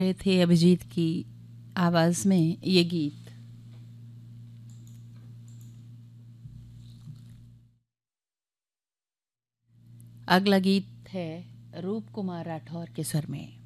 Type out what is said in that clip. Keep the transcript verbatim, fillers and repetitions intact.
रहे थे अभिजीत की आवाज में ये गीत। अगला गीत है रूप कुमार राठौर के स्वर में।